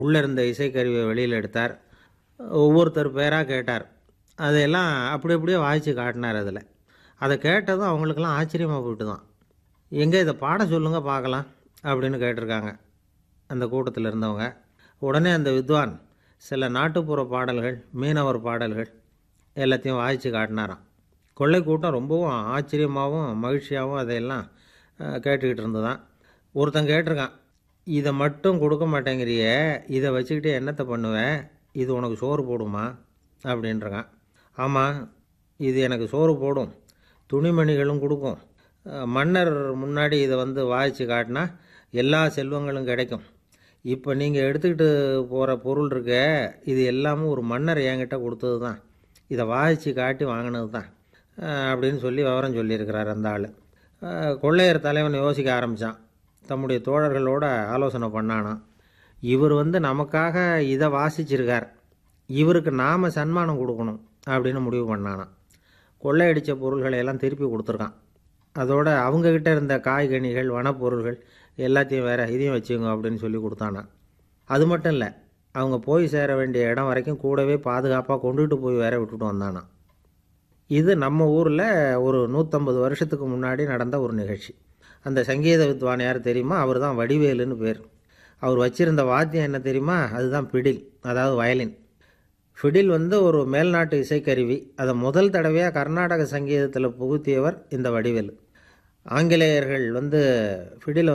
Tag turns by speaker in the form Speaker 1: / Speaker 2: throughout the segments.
Speaker 1: உள்ளே இருந்த இசைக்கருவியை வெளியில் எடுத்தார். ஒவ்வொருத்தர் பேராக கேட்டார். அதையெல்லாம் அப்படி அப்படியே வாய்ச்சி காட்டினார். அதில் அதை கேட்டதும் அவங்களுக்கெல்லாம் ஆச்சரியமாக போயிட்டு தான். எங்கே இதை பாட சொல்லுங்க பார்க்கலாம் அப்படின்னு கேட்டிருக்காங்க அந்த கூட்டத்தில் இருந்தவங்க. உடனே அந்த வித்வான் சில நாட்டுப்புற பாடல்கள், மீனவர் பாடல்கள் எல்லாத்தையும் வாய்ச்சி காட்டினாராம். கொள்ளை கூட்டம் ரொம்பவும் ஆச்சரியமாகவும் மகிழ்ச்சியாகவும் அதையெல்லாம் கேட்டுக்கிட்டு இருந்ததான். ஒருத்தன் கேட்டிருக்கான், இதை மட்டும் கொடுக்க மாட்டேங்கிறியே, இதை வச்சுக்கிட்டே என்னத்தை பண்ணுவேன், இது உனக்கு சோறு போடுமா அப்படின்றான். ஆமாம், இது எனக்கு சோறு போடும், துணிமணிகளும் கொடுக்கும், மன்னர் முன்னாடி இதை வாய்ச்சி காட்டினா எல்லா செல்வங்களும் கிடைக்கும். இப்போ நீங்கள் எடுத்துக்கிட்டு போகிற பொருள் இருக்க, இது எல்லாமும் ஒரு மன்னர் என்கிட்ட கொடுத்தது தான், இதை வாய்ச்சி காட்டி வாங்கினது தான் அப்படின்னு சொல்லி விவரம் சொல்லியிருக்கிறார் அந்த ஆள். கொள்ளையர் தலைவன் யோசிக்க ஆரம்பித்தான். தம்முடைய தோழர்களோட ஆலோசனை பண்ணானான். இவர் நமக்காக இதை வாசிச்சிருக்கார், இவருக்கு நாம் சன்மானம் கொடுக்கணும் அப்படின்னு முடிவு பண்ணானான். கொள்ளையடித்த பொருள்களை எல்லாம் திருப்பி கொடுத்துருக்கான். அதோட அவங்கக்கிட்ட இருந்த காய்கனிகள், வனப்பொருள்கள் எல்லாத்தையும் வேறு இதையும் வச்சுங்க அப்படின்னு சொல்லி கொடுத்தானா. அது மட்டும் இல்லை, அவங்க போய் சேர வேண்டிய இடம் வரைக்கும் கூடவே பாதுகாப்பாக கொண்டுகிட்டு போய் வேற விட்டுட்டு வந்தானா. இது நம்ம ஊரில் ஒரு 150 வருஷத்துக்கு முன்னாடி நடந்த ஒரு நிகழ்ச்சி. அந்த சங்கீத வித்வான் யார் தெரியுமா? அவர் தான் வடிவேலுன்னு பேர். அவர் வச்சிருந்த வாத்தியம் என்ன தெரியுமா? அதுதான் பிடில், அதாவது வயலின். ஃபிடில் ஒரு மேல்நாட்டு இசைக்கருவி. அதை முதல் தடவையாக கர்நாடக சங்கீதத்தில் புகுத்தியவர் இந்த வடிவேலு. ஆங்கிலேயர்கள் ஃபிடில்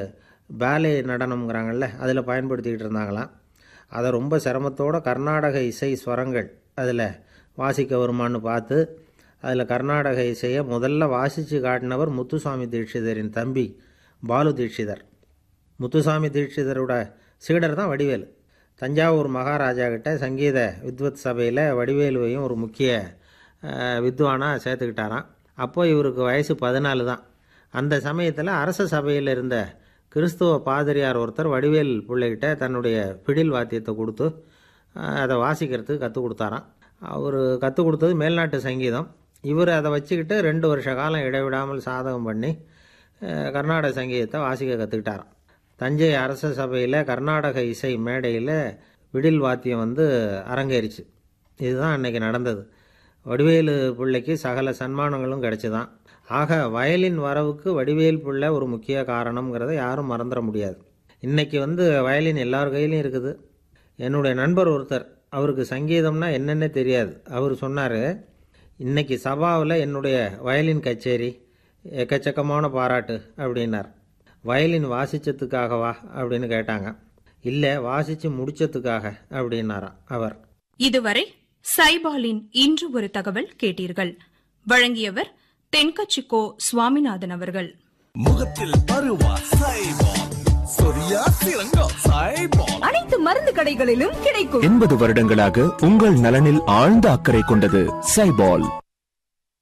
Speaker 1: பேலே நடனம்ங்கிறாங்கல்ல, அதில் பயன்படுத்திக்கிட்டு இருந்தாங்களாம். அதை ரொம்ப சிரமத்தோடு கர்நாடக இசை ஸ்வரங்கள் அதில் வாசிக்க வருமானு பார்த்து அதில் கர்நாடக இசையை முதல்ல வாசித்து காட்டினவர் முத்துசாமி தீட்சிதரின் தம்பி பாலு தீட்சிதர். முத்துசாமி தீட்சிதரோட சீடர் தான் வடிவேலு. தஞ்சாவூர் மகாராஜா கிட்ட சங்கீத வித்வத் சபையில் வடிவேலுவையும் ஒரு முக்கிய வித்வானாக சேர்த்துக்கிட்டாராம். அப்போது இவருக்கு வயசு 14 தான். அந்த சமயத்தில் அரச சபையில் இருந்த கிறிஸ்துவ பாதிரியார் ஒருத்தர் வடிவேல் பிள்ளைகிட்ட தன்னுடைய பிடில் வாத்தியத்தை கொடுத்து அதை வாசிக்கிறதுக்கு கற்றுக் கொடுத்தாராம். அவர் கற்றுக் கொடுத்தது மேல்நாட்டு சங்கீதம். இவர் அதை வச்சுக்கிட்டு 2 வருஷ காலம் இடைவிடாமல் சாதகம் பண்ணி கர்நாடக சங்கீதத்தை வாசிக்க கற்றுக்கிட்டாராம். தஞ்சை அரச சபையில் கர்நாடக இசை மேடையில் பிடில் வாத்தியம் அரங்கேறிச்சு. இதுதான் அன்றைக்கி நடந்தது. வடிவேலு பிள்ளைக்கு சகல சன்மானங்களும் கிடைச்சிதான். ஆக வயலின் வரவுக்கு வடிவேல் பிள்ளை ஒரு முக்கிய காரணங்கிறத யாரும் மறந்துட முடியாது. இன்றைக்கி வயலின் எல்லார் கையிலையும் இருக்குது. என்னுடைய நண்பர் ஒருத்தர், அவருக்கு சங்கீதம்னா என்னென்ன தெரியாது. அவர் சொன்னார், இன்றைக்கி சபாவில் என்னுடைய வயலின் கச்சேரி எக்கச்சக்கமான பாராட்டு அப்படின்னார். வயலின் வாசித்ததுக்காகவா அப்படின்னு கேட்டாங்க. இல்லை, வாசித்து முடிச்சதுக்காக அப்படின்னாராம் அவர்.
Speaker 2: இதுவரை சைபாலின் இன்று ஒரு தகவல் கேட்டீர்கள். வழங்கியவர் தென்கட்சிக்கோ சுவாமிநாதன் அவர்கள்.
Speaker 3: முகத்தில் பருவா சைபால், சொரியா சிறங்கா சைபால்,
Speaker 4: அனைத்து மருந்து கடைகளிலும் கிடைக்கும்.
Speaker 5: 80 வருடங்களாக உங்கள் நலனில் ஆழ்ந்த அக்கறை கொண்டது சைபால்.